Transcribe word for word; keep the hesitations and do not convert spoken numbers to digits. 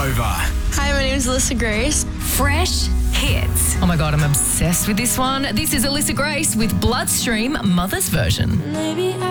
over. Hi, my name is Alyssa Grace. Fresh hits. Oh my God, I'm obsessed with this one. This is Alyssa Grace with Bloodstream Mother's Version. Maybe I